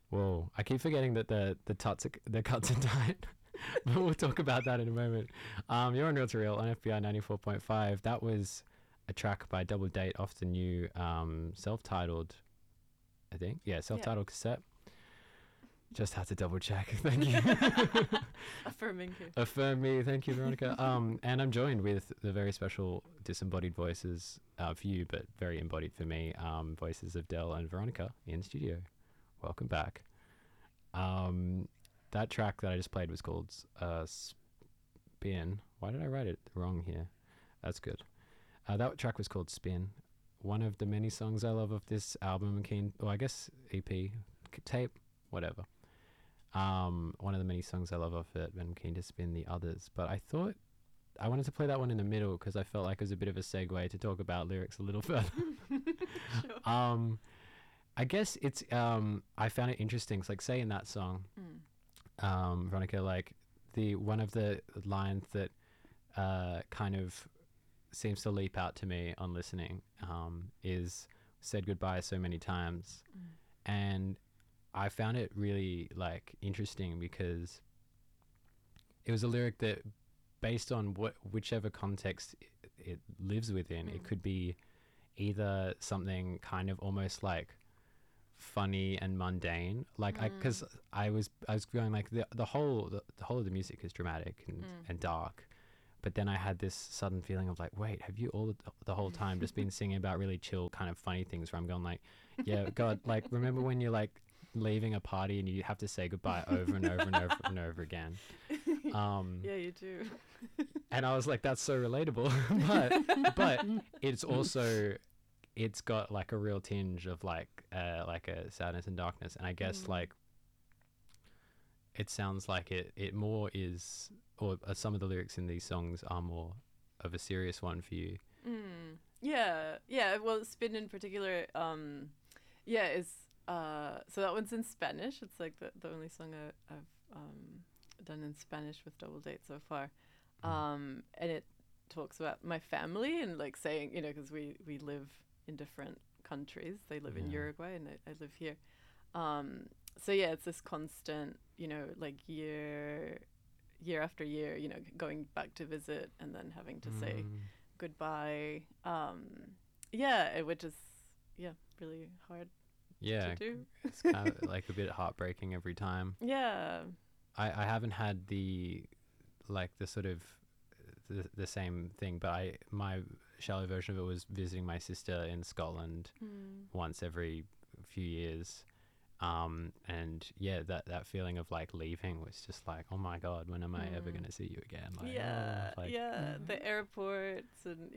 Whoa, I keep forgetting that the cuts are tight. But we'll talk about that in a moment. You're on Real to Real on FBI 94.5. That was a track by Double Date off the new self-titled, I think. Yeah, self-titled cassette. Just had to double check. Thank you. Affirming you. Affirm me. Thank you, Veronica. And I'm joined with the very special disembodied voices for you, but very embodied for me, voices of Del and Veronica in studio. Welcome back. That track that I just played was called Spin. Why did I write it wrong here? That's good. That track was called Spin. One of the many songs I love of this album, I guess EP, tape, whatever. One of the many songs I love of it, and I'm keen to spin the others. But I thought I wanted to play that one in the middle because I felt like it was a bit of a segue to talk about lyrics a little further. Sure. I guess it's I found it interesting. So like, say in that song, Veronica, like one of the lines that kind of seems to leap out to me on listening is "said goodbye so many times," and I found it really like interesting because it was a lyric that, based on whichever context it lives within, it could be either something kind of almost like funny and mundane, like because I was going like the whole of the music is dramatic and dark, but then I had this sudden feeling of like, wait, have you all the whole time just been singing about really chill kind of funny things, where I'm going like, yeah, God, like remember when you're like leaving a party and you have to say goodbye over and over and over and over again. Yeah, you do. And I was like, that's so relatable. but it's also, it's got like a real tinge of like a sadness and darkness, and I guess like it sounds like it more is, or some of the lyrics in these songs are more of a serious one for you. Yeah, well, Spin in particular, is so that one's in Spanish. It's like the only song I've done in Spanish with Double Date so far, and it talks about my family and like saying, you know, because we live in different countries. They live in Uruguay and I live here. So yeah, it's this constant, you know, like year after year, you know, going back to visit and then having to say goodbye. Which is really hard to do. It's kind of like a bit heartbreaking every time. Yeah. I haven't had the sort of the same thing, but my shallow version of it was visiting my sister in Scotland once every few years. And yeah, that feeling of like leaving was just like, oh my God, when am I ever going to see you again? Like, the airports and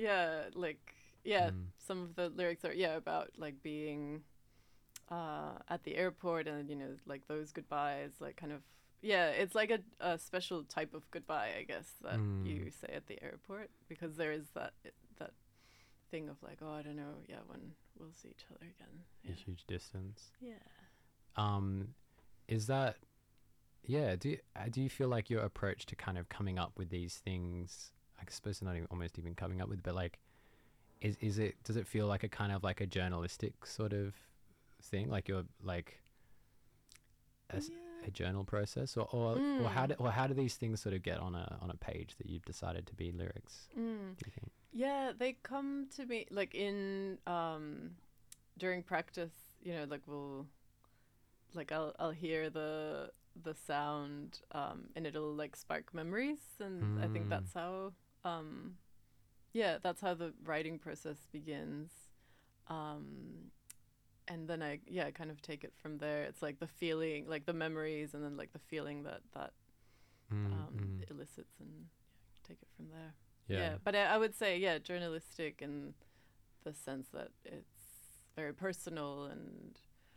some of the lyrics are about like being at the airport, and you know, like those goodbyes, like kind of it's like a special type of goodbye, I guess, that you say at the airport, because there is that thing of like, oh, I don't know, when we'll see each other again. A huge distance. Is that do you feel like your approach to kind of coming up with these things, I suppose not even, almost even coming up with, but like does it feel like a kind of like a journalistic sort of thing, like you're like a journal process, or how do these things sort of get on a page that you've decided to be lyrics, do you think? They come to me like in during practice, you know, like I'll hear the sound and it'll like spark memories, and I think that's how that's how the writing process begins, and then I kind of take it from there. It's like the feeling, like the memories, and then like the feeling that elicits, and take it from there. But I would say journalistic in the sense that it's very personal and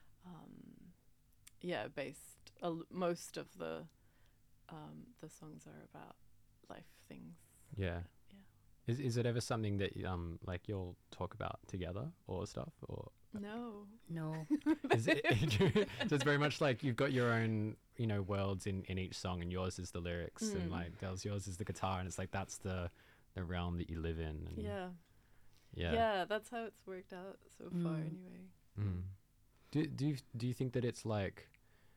based. Most of the songs are about life things. Is it ever something that like you'll talk about together or stuff, or no is it so it's very much like you've got your own, you know, worlds in each song, and yours is the lyrics, and like yours is the guitar, and it's like that's the realm that you live in, and that's how it's worked out so far anyway. Do you think that it's like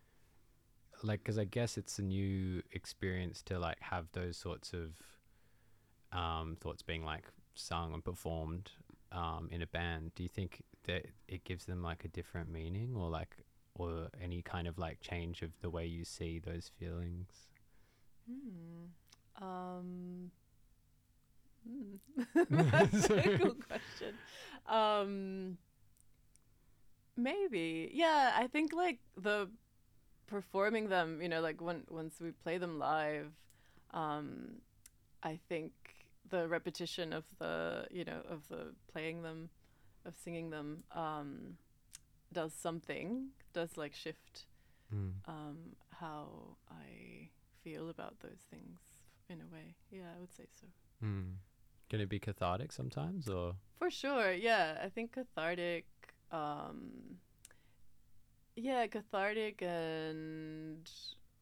like, because I guess it's a new experience to like have those sorts of thoughts being like sung and performed in a band. Do you think that it gives them like a different meaning, or like, or any kind of like change of the way you see those feelings? That's a cool question. Maybe. Yeah, I think like the performing them, like once we play them live, I think the repetition of the playing them, of singing them, does something, does like shift how I feel about those things in a way. Yeah, I would say so. Can it be cathartic sometimes, or? For sure, yeah. I think cathartic, cathartic and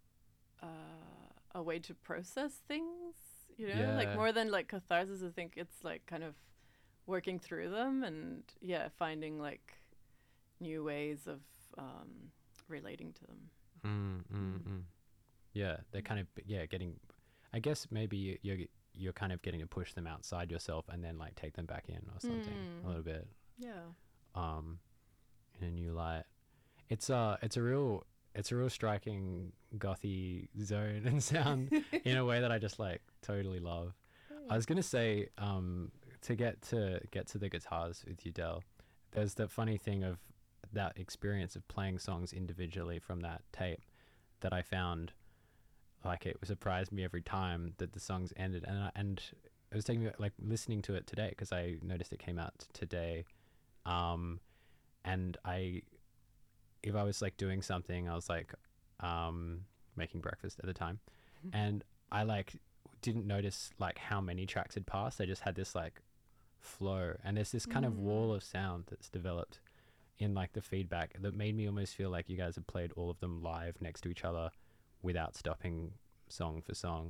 a way to process things, like Yeah. more than like catharsis. I think it's like kind of working through them and finding like new ways of relating to them. Yeah, they're kind of getting. I guess maybe you're kind of getting to push them outside yourself and then like take them back in or something a little bit. Yeah. In a new light. It's a real striking gothy zone and sound in a way that I just like totally love. I was gonna say to get to the guitars with you, Del. There's the funny thing of that experience of playing songs individually from that tape that I found like it surprised me every time that the songs ended, and it was taking me like listening to it today because I noticed it came out today, and if I was like doing something, I was like making breakfast at the time, and I like didn't notice like how many tracks had passed. I just had this like flow, and there's this kind of wall of sound that's developed in like the feedback that made me almost feel like you guys had played all of them live next to each other without stopping song for song.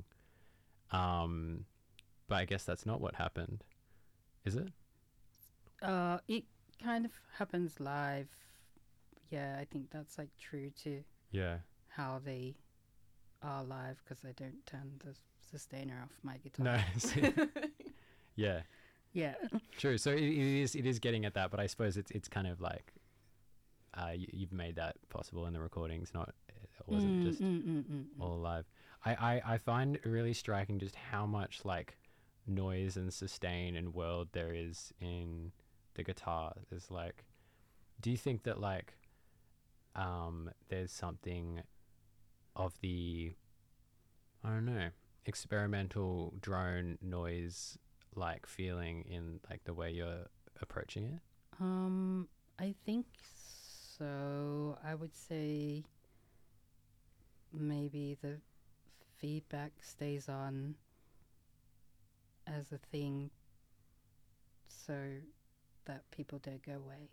But I guess that's not what happened, is it? It kind of happens live. Yeah, I think that's like true to how they are live, because I don't turn the sustainer off my guitar. No. Yeah. Yeah. True. So it is getting at that, but I suppose it's kind of like you've made that possible in the recordings, not it wasn't just all live. I find it really striking just how much like noise and sustain and world there is in the guitar. There's like, do you think that like there's something of the, I don't know, experimental drone noise like feeling in like the way you're approaching it? I think so. I would say maybe the feedback stays on as a thing so that people don't go away.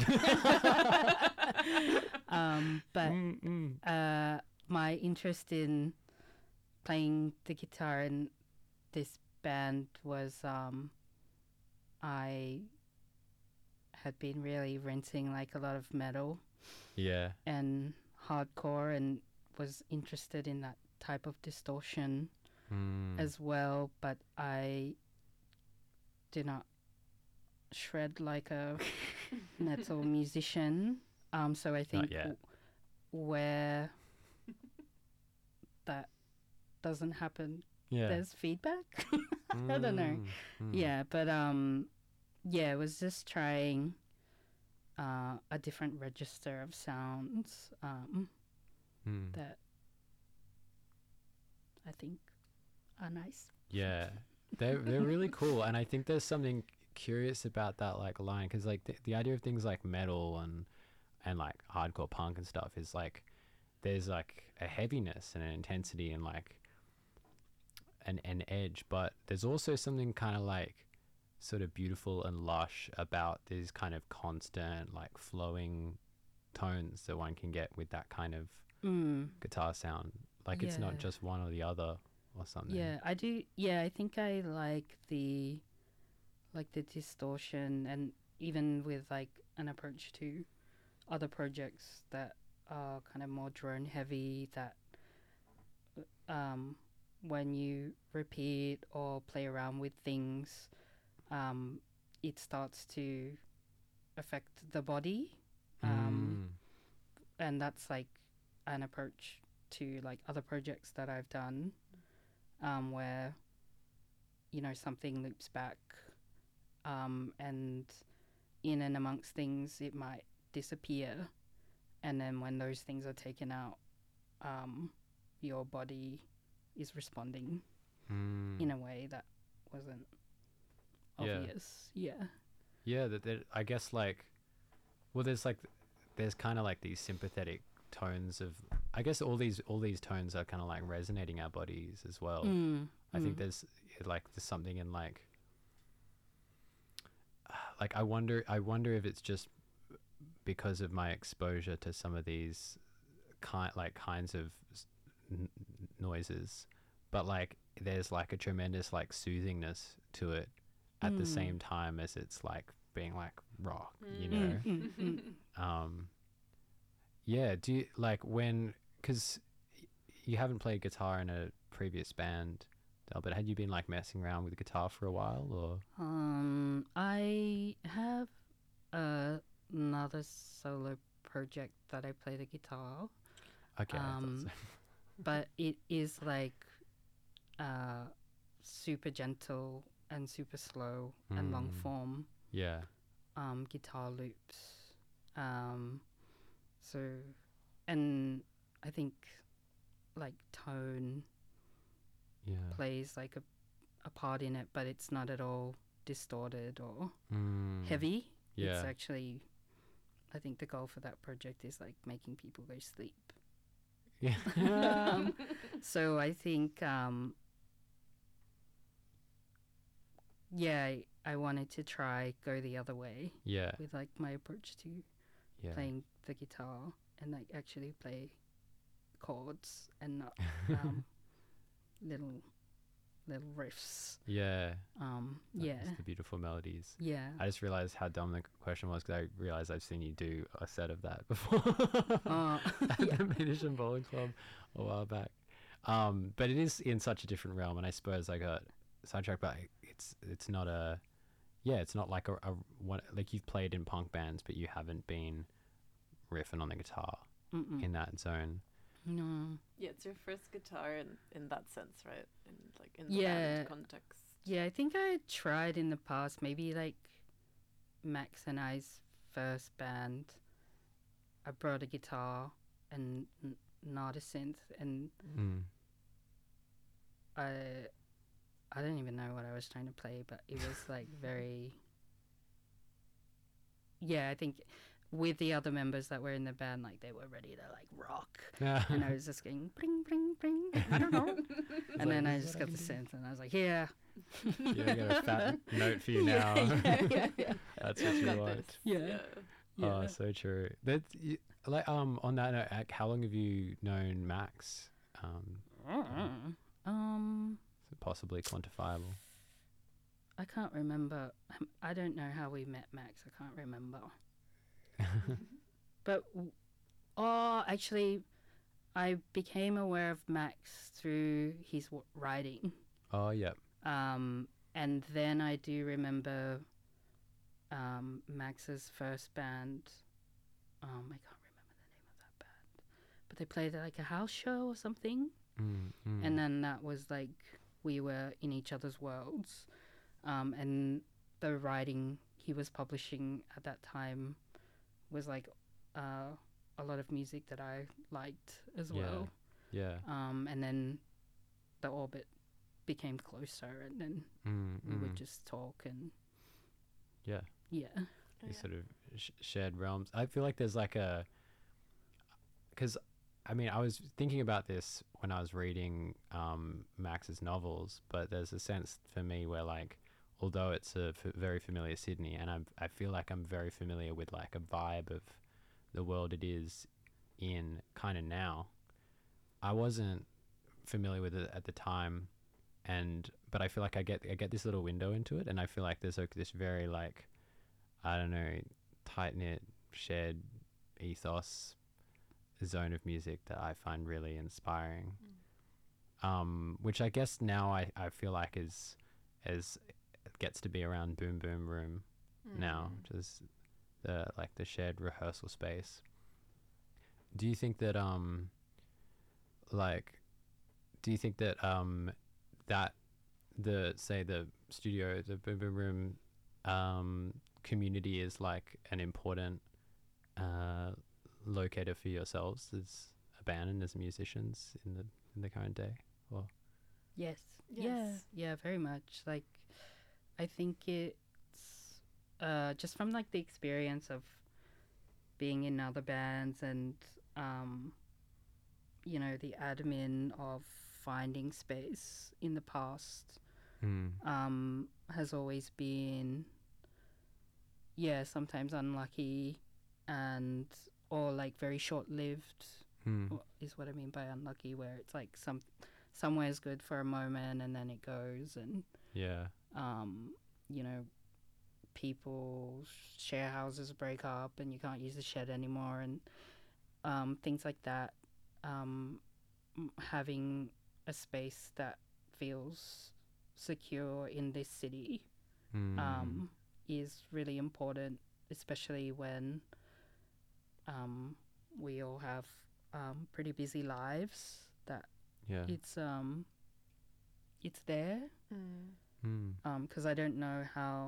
But my interest in playing the guitar in this band was I had been really renting like a lot of metal and hardcore, and was interested in that type of distortion as well, but I did not shred like a metal musician. So I think where that doesn't happen, there's feedback. I don't know. Yeah, but it was just trying a different register of sounds that I think are nice. Yeah, they're really cool, and I think there's something curious about that like line, because like the idea of things like metal and like hardcore punk and stuff is like there's like a heaviness and an intensity and like an edge, but there's also something kind of like sort of beautiful and lush about these kind of constant like flowing tones that one can get with that kind of guitar sound. Like it's not just one or the other or something. Yeah, I do. Yeah, I think I like the distortion, and even with like an approach to other projects that are kind of more drone heavy, that when you repeat or play around with things, it starts to affect the body. And that's like an approach to like other projects that I've done, where, you know, something loops back, and in and amongst things it might disappear, and then when those things are taken out, your body is responding in a way that wasn't obvious. Yeah, that I guess like, well, there's kind of like these sympathetic tones of, I guess all these tones are kind of like resonating our bodies as well. I think there's something in like I wonder if it's just because of my exposure to some of these kinds of noises, but like there's like a tremendous like soothingness to it at the same time as it's like being like rock, you know. Yeah, do you like because you haven't played guitar in a previous band, but had you been like messing around with guitar for a while, or? I have another solo project that I play the guitar. Okay. But it is like super gentle and super slow and long form. Yeah. Guitar loops. So, and I think like tone plays like a part in it, but it's not at all distorted or heavy. Yeah. It's actually, I think the goal for that project is like making people go sleep. Yeah. So I think, I wanted to try go the other way. Yeah. With like my approach to playing the guitar and like actually play chords and not little riffs. Yeah. Yeah. Just the beautiful melodies. Yeah. I just realized how dumb the question was because I realized I've seen you do a set of that before at the Venetian Bowling Club a while back. But it is in such a different realm, and I suppose I got sidetracked, but it's not a, it's not like a one, like you've played in punk bands, but you haven't been riffing on the guitar in that zone. No. Yeah, it's your first guitar in that sense, right? In the band context. Yeah, I think I tried in the past, maybe like Max and I's first band. I brought a guitar and not a synth, and I don't even know what I was trying to play, but it was like very. Yeah, I think with the other members that were in the band, like they were ready to like rock, and I was just going bling bling bling. I don't know, and then I just got the synth, and I was like, yeah. I got a fat note for you now. Yeah. That's what you want. Yeah. Oh, so true. That's like on that note, how long have you known Max? Is it possibly quantifiable? I can't remember. I don't know how we met Max. I can't remember. But actually, I became aware of Max through his writing. Oh, yeah. And then I do remember Max's first band. I can't remember the name of that band, but they played at like a house show or something. And then that was like we were in each other's worlds, and the writing he was publishing at that time was like a lot of music that I liked as well. Yeah. And then the orbit became closer, and then we would just talk and yeah. These sort of shared realms. I feel like there's like because I mean I was thinking about this when I was reading Max's novels, but there's a sense for me where like although it's a very familiar Sydney, and I feel like I'm very familiar with like a vibe of the world it is in kind of now. I wasn't familiar with it at the time, but I feel like I get this little window into it, and I feel like there's like this very like, I don't know, tight knit shared ethos zone of music that I find really inspiring. which I guess now I feel like is gets to be around Boom Boom Room now, which is the shared rehearsal space. Do you think that that the studio, the Boom Boom Room community is like an important locator for yourselves as a band and as musicians in the current day? Or yes. Yeah, very much. Like, I think it's just from like the experience of being in other bands and the admin of finding space in the past has always been sometimes unlucky and or like very short-lived is what I mean by unlucky, where it's like somewhere's good for a moment and then it goes, and people share houses break up and you can't use the shed anymore, and things like that. Having a space that feels secure in this city is really important, especially when we all have pretty busy lives. That it's there, because I don't know how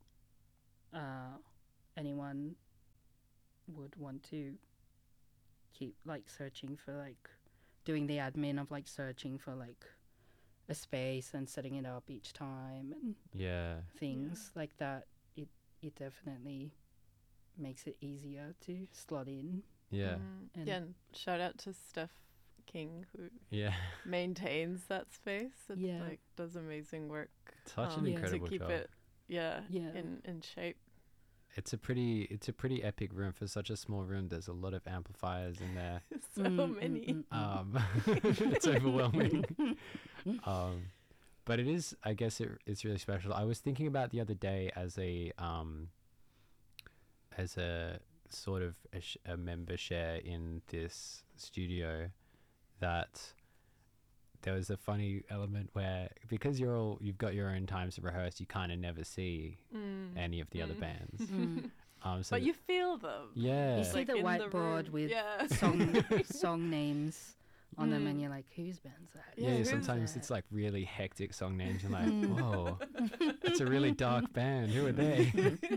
anyone would want to keep like searching for like doing the admin of like searching for like a space and setting it up each time and things like that. It definitely makes it easier to slot in. And shout out to Steph King, who maintains that space. It like does amazing work. Such an incredible to keep job. it in shape. It's a pretty epic room for such a small room. There's a lot of amplifiers in there. So many. It's overwhelming. But it is, I guess it's really special. I was thinking about the other day as a sort of a member share in this studio, that there was a funny element where, because you've got your own times to rehearse, you kind of never see any of the other bands. But you feel them. Yeah. You see the whiteboard with song names on them, and you're like, whose band's that? Yeah, sometimes it's like really hectic song names. You're like, whoa, it's a really dark band. Who are they?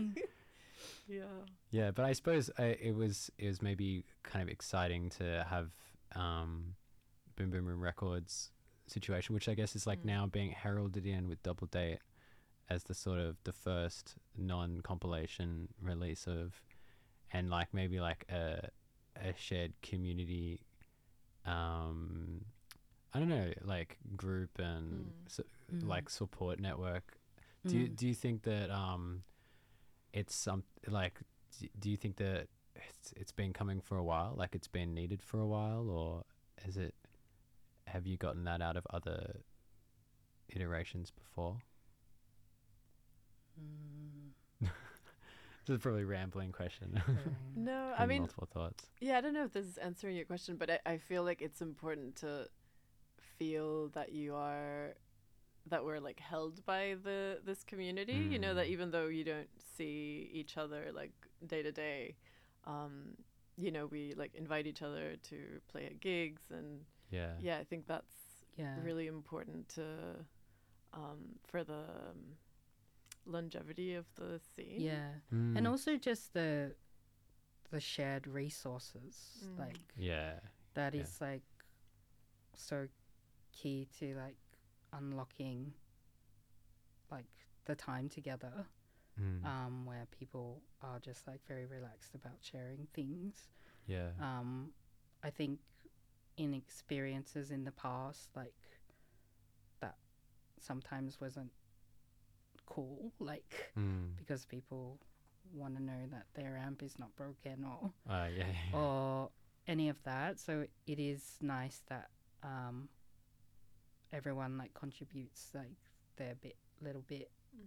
Yeah, but I suppose it was maybe kind of exciting to have Boom Boom Room Records situation, which I guess is like now being heralded in with Double Date as the sort of the first non-compilation release of, and like maybe like a shared community, I don't know, like group and like support network. Do you think that it's some like do you think that it's been coming for a while, like it's been needed for a while, or have you gotten that out of other iterations before? This is probably a rambling question. No, I mean, multiple thoughts. Yeah, I don't know if this is answering your question, but I feel like it's important to feel that we're like held by this community. You know, that even though you don't see each other like day to day, we like invite each other to play at gigs, and I think that's really important to for the longevity of the scene. And also just the shared resources, like that is like so key to like unlocking like the time together, where people are just like very relaxed about sharing things. I think in experiences in the past, like that sometimes wasn't cool, like because people want to know that their amp is not broken or any of that. So it is nice that everyone like contributes like their little bit,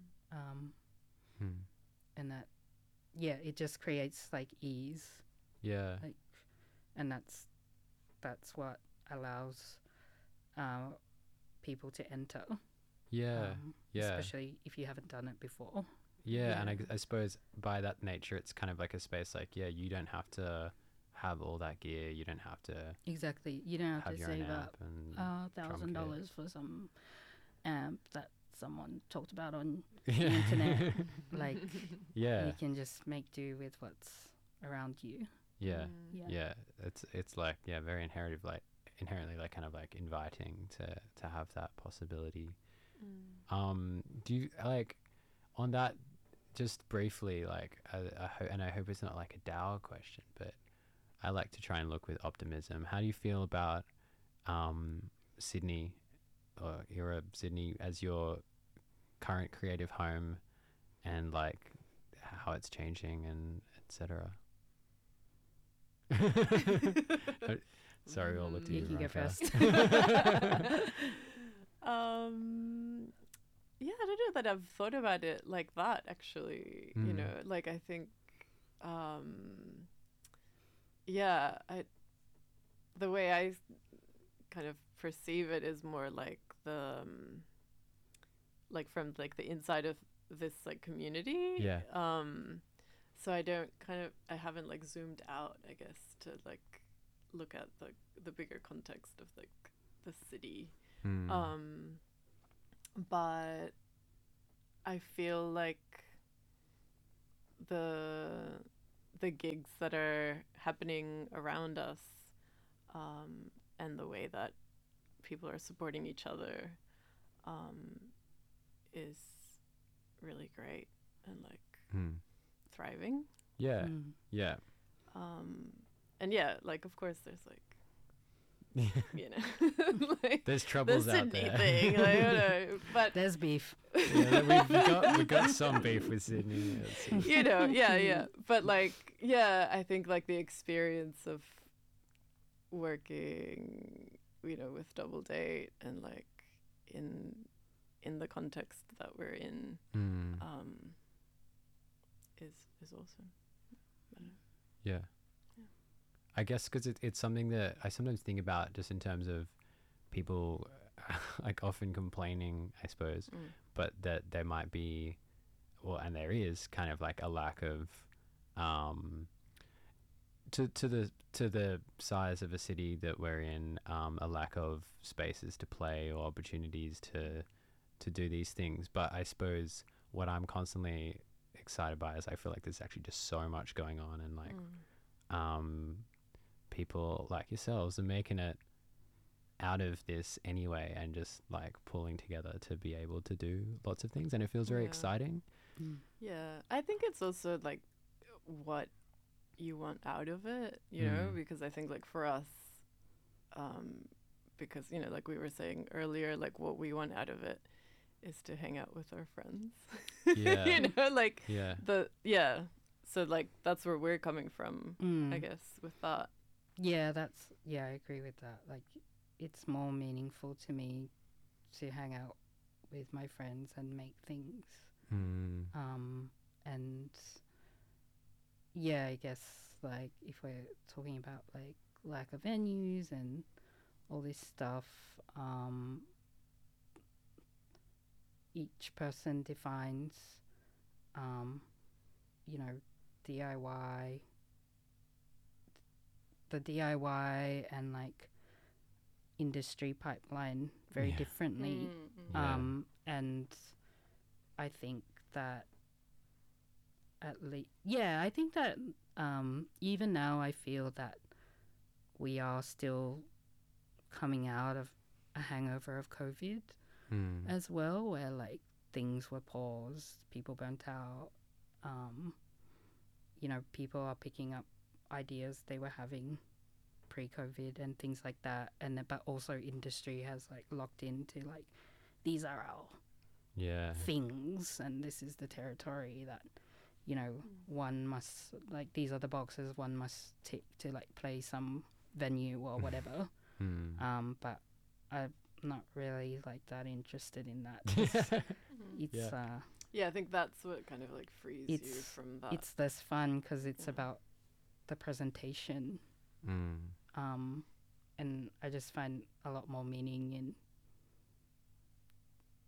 and that it just creates like ease, like, and that's what allows people to enter. Yeah. Especially if you haven't done it before. Yeah, and I suppose by that nature, it's kind of like a space like, you don't have to have all that gear. You don't have to Exactly. You don't have to your own save amp up and $1,000 for some amp that someone talked about on the internet. Like, you can just make do with what's around you. Yeah. It's like, very inherently like kind of like inviting to have that possibility. Do you like on that just briefly, like I hope it's not like a dour question, but I like to try and look with optimism. How do you feel about Sydney or era Sydney as your current creative home, and like how it's changing and etc.? Sorry, we all looked at you. You go first. Yeah, I don't know that I've thought about it like that, actually. You know, like, I think, the way I kind of perceive it is more like like from like the inside of this like community. Yeah. So I haven't like zoomed out, I guess, to like look at the bigger context of like the city. But I feel like the gigs that are happening around us, and the way that people are supporting each other, is really great and like thriving. Yeah. And like, of course, there's like, you know, like there's troubles the out Sydney there. thing, like, I don't know, but there's beef. we got some beef with Sydney. You know, yeah. But like, I think like the experience of working, you know, with Double Date and like in the context that we're in, is awesome. Yeah. I guess because it's something that I sometimes think about just in terms of people like often complaining, I suppose, but that there might be, and there is kind of like a lack of, to the size of a city that we're in, a lack of spaces to play or opportunities to do these things. But I suppose what I'm constantly excited by is I feel like there's actually just so much going on, and like, people like yourselves are making it out of this anyway, and just like pulling together to be able to do lots of things, and it feels very exciting. Yeah, I think it's also like what you want out of it, you know, because I think like for us, because, you know, like we were saying earlier, like what we want out of it is to hang out with our friends. You know, like so like that's where we're coming from, I guess, with that. Yeah, I agree with that. Like, it's more meaningful to me to hang out with my friends and make things. And I guess like if we're talking about like lack of venues and all this stuff, each person defines, you know, DIY, the DIY and like industry pipeline very differently. And I think that I think that even now I feel that we are still coming out of a hangover of COVID as well, where like things were paused, people burnt out, you know, people are picking up ideas they were having pre-COVID and things like that, and but also industry has like locked into like, these are our things and this is the territory that, you know, one must, like, these are the boxes one must tick to like play some venue or whatever. But I'm not really like that interested in that. It's I think that's what kind of like frees you from that. It's less fun because it's about the presentation. And I just find a lot more meaning in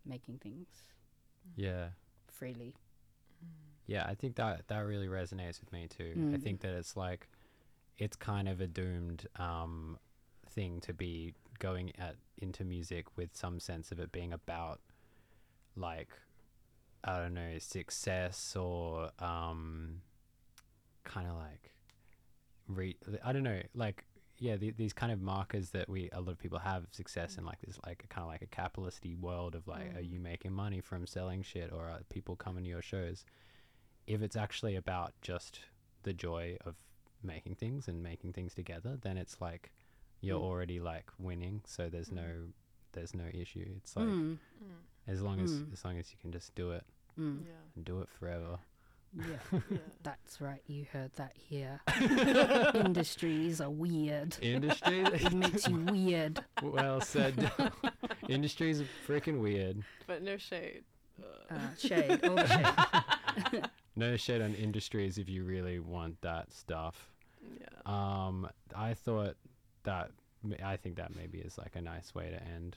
making things Yeah. freely. Yeah, I think that really resonates with me too. I think that it's like, it's kind of a doomed thing to be going into music with some sense of it being about, like, I don't know, success or kind of like I don't know, like, yeah, these kind of markers that a lot of people have of success in, like this, like kind of like a capitalist-y world of like, are you making money from selling shit, or are people coming to your shows? If it's actually about just the joy of making things and making things together, then it's like you're already like winning. So there's no issue. It's like as long as you can just do it and do it forever. Yeah. That's right. You heard that here. Industries are weird. Industries? It makes you weird. Well said. Industries are freaking weird. But no shade. Shade. All shade. No shade on Industries if you really want that stuff. Yeah. I think that maybe is like a nice way to end.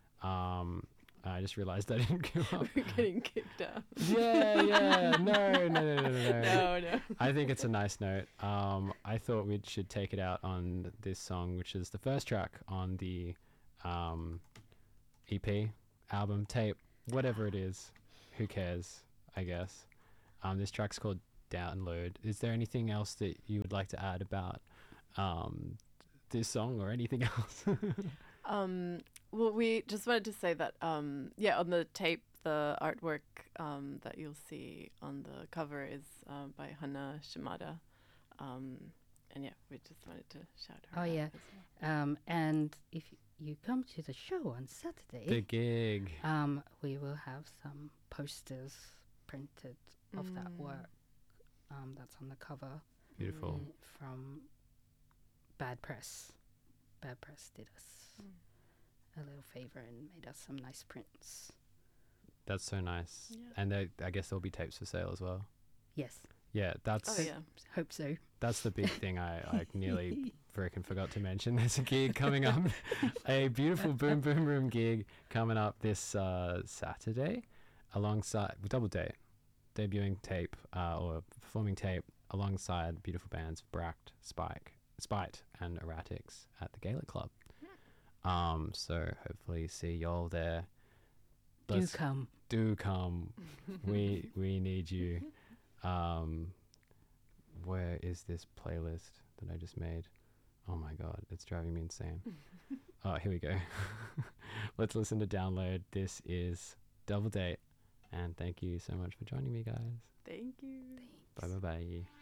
I just realized I didn't go up. We're getting kicked out. Yeah. No. No. I think it's a nice note. I thought we should take it out on this song, which is the first track on the EP, album, tape, whatever it is. Who cares, I guess. This track's called Download. Is there anything else that you would like to add about this song or anything else? Well, we just wanted to say that, on the tape, the artwork that you'll see on the cover is by Hana Shimada. And yeah, we just wanted to shout her out. Oh, yeah. And if you come to the show on Saturday, The gig. we will have some posters printed of that work that's on the cover. Beautiful. From Bad Press. Bad Press did us a little favor and made us some nice prints. That's so nice. Yeah. And I guess there'll be tapes for sale as well. Yes. Yeah, that's Hope so. That's the big thing I nearly freaking forgot to mention. There's a gig coming up, a beautiful Boom Boom Room gig coming up this Saturday, alongside Double Date, debuting tape or performing tape alongside beautiful bands Bract, Spite, and Erratics at the Gaelic Club. So hopefully see y'all there. Do come. We need you. Where is this playlist that I just made? Oh my god, it's driving me insane. Oh, here we go. Let's listen to Download. This is Double Date, and thank you so much for joining me, guys. Thank you. Thanks. Bye.